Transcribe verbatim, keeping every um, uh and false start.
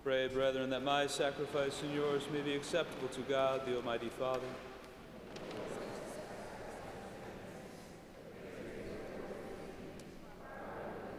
pray, brethren, that my sacrifice and yours may be acceptable to God, the Almighty Father.